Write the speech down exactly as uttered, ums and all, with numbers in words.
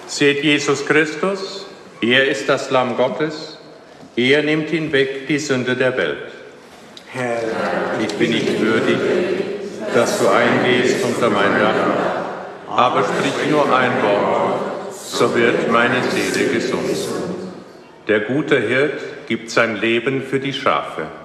Seht Jesus Christus, er ist das Lamm Gottes, er nimmt hinweg die Sünde der Welt. Herr, Ich bin nicht würdig, dass du eingehst unter mein Dach, aber sprich nur ein Wort, so wird meine Seele gesund. Der gute Hirt gibt sein Leben für die Schafe.